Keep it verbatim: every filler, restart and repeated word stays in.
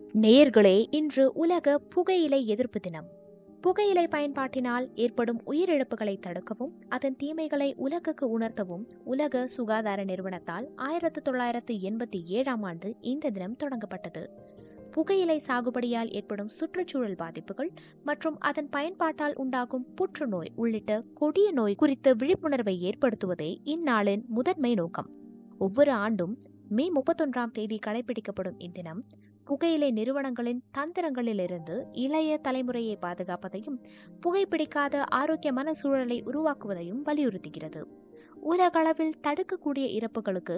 நேயர்களே, இன்று உலக புகையிலை எதிர்ப்பு தினம். புகையிலை பயன்பாட்டினால் ஏற்படும் உயிரிழப்புகளை தடுக்கவும் அதன் தீமைகளை உலகுக்கு உணர்த்தவும் உலக சுகாதார நிறுவனத்தால் ஆயிரத்தி தொள்ளாயிரத்து எண்பத்தி ஏழாம் ஆண்டு இந்த தினம் தொடங்கப்பட்டது. புகையிலை சாகுபடியால் ஏற்படும் சுற்றுச்சூழல் பாதிப்புகள் மற்றும் அதன் பயன்பாட்டால் உண்டாகும் புற்றுநோய் உள்ளிட்ட கொடிய நோய் குறித்த விழிப்புணர்வை ஏற்படுத்துவதே இந்நாளின் முதன்மை நோக்கம். ஒவ்வொரு ஆண்டும் மே முப்பத்தொன்றாம் தேதி கடைபிடிக்கப்படும் இத்தினம் புகையிலை நிறுவனங்களின் தந்திரங்களிலிருந்து இளைய தலைமுறையை பாதுகாப்பதையும் புகைப்பிடிக்காத ஆரோக்கியமான சூழலை உருவாக்குவதையும் வலியுறுத்துகிறது. உலகளவில் தடுக்கக்கூடிய இறப்புகளுக்கு